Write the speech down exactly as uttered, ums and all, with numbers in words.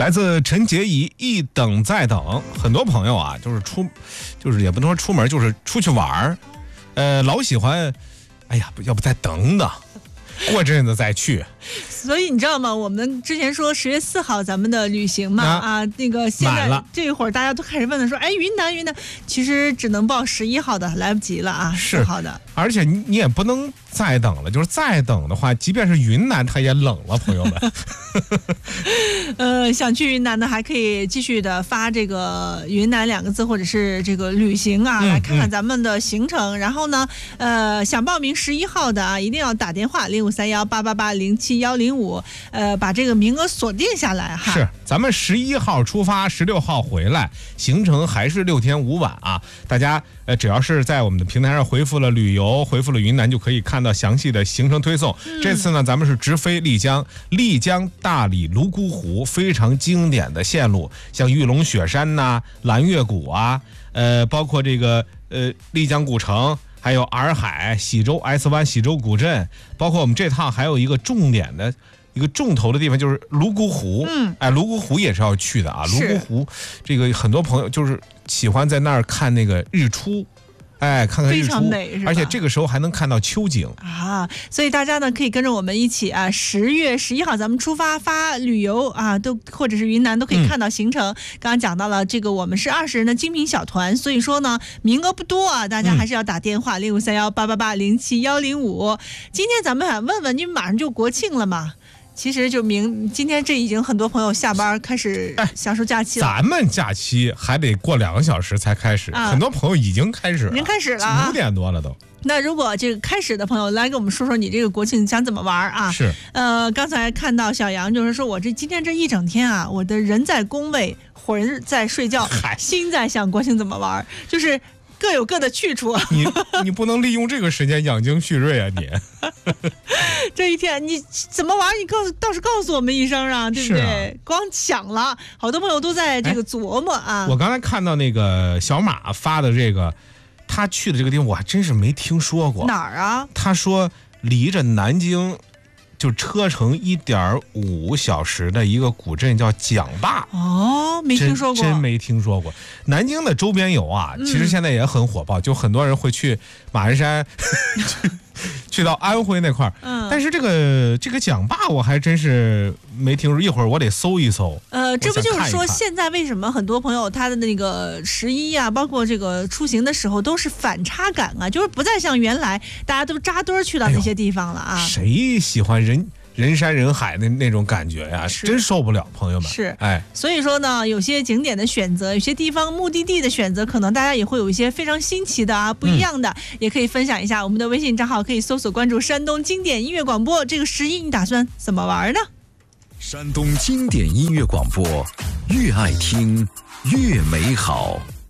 来自陈洁仪，一等再等。很多朋友啊，就是出，就是也不能说出门，就是出去玩儿，呃，老喜欢，哎呀，要不再等等，过阵子再去。 所以你知道吗？我们之前说十月四号咱们的旅行嘛，啊，啊那个现在这一会儿大家都开始问了，说，哎，云南云南，其实只能报十一号的，来不及了啊， 是好的。 而且你你也不能再等了，就是再等的话，即便是云南它也冷了，朋友们。 呃，想去云南的还可以继续的发这个云南两个字，或者是这个旅行啊， 嗯、 来看看咱们的行程。嗯、然后呢，呃，想报名十一号的啊，一定要打电话零五三幺八八八零七幺零五，呃，把这个名额锁定下来哈。 是，咱们十一号出发，十六号回来，行程还是六天五晚啊。大家呃，只要是在我们的平台上回复了旅游，回复了云南，就可以看到详细的行程推送。嗯、这次呢，咱们是直飞丽江，丽江大理泸沽湖非常经典的线路，像玉龙雪山呐、啊、蓝月谷啊，呃，包括这个呃丽江古城。还有洱海、喜洲 S 湾、喜洲古镇，包括我们这趟还有一个重点的一个重头的地方，就是泸沽湖。嗯，哎，泸沽湖也是要去的啊。泸沽湖，这个很多朋友就是喜欢在那儿看那个日出。哎，看看日出， 非常美，是吧？ 而且这个时候还能看到秋景啊！所以大家呢可以跟着我们一起啊，十月十一号咱们出发发旅游啊，都或者是云南都可以看到行程。嗯、刚刚讲到了这个，我们是二十人的精品小团，所以说呢名额不多啊，大家还是要打电话零五三幺八八八零七幺零五。今天咱们想问问，因为马上就国庆了嘛。其实就明今天这已经很多朋友下班开始享受假期了。 哎、咱们假期还得过两个小时才开始，啊、很多朋友已经开始了， 已经开始了、啊， 五点多了都。 那如果这个开始的朋友来跟我们说说你这个国庆想怎么玩啊？ 是， 呃，刚才看到小杨就是说我这今天这一整天啊，我的人在工位，魂在睡觉，心在想国庆怎么玩，就是各有各的去处。 你你不能利用这个时间养精蓄锐啊你！ 这一天你怎么玩？你告诉倒是告诉我们一声啊，对不对？啊、光想了，好多朋友都在这个琢磨啊。 我刚才看到那个小马发的这个，他去的这个地方我还真是没听说过。 哪儿啊？ 他说离着南京就车程一点五小时的一个古镇叫蒋坝。 哦，没听说过， 真, 真没听说过。南京的周边游啊，其实现在也很火爆，嗯、就很多人会去马鞍山。去, 去到安徽那块儿，嗯，但是这个这个蒋坝我还真是没听说，一会儿我得搜一搜。 呃，这不就是说现在为什么很多朋友他的那个十一啊，包括这个出行的时候都是反差感啊，就是不再像原来大家都扎堆去到那些地方了啊。 哎、谁喜欢人？人山人海的那种感觉呀，真受不了，朋友们。 是， 哎， 所以说呢，有些景点的选择，有些地方目的地的选择，可能大家也会有一些非常新奇的啊，不一样的，嗯、也可以分享一下。我们的微信账号可以搜索关注山东经典音乐广播。这个十一你打算怎么玩呢？ 山东经典音乐广播，越爱听越美好。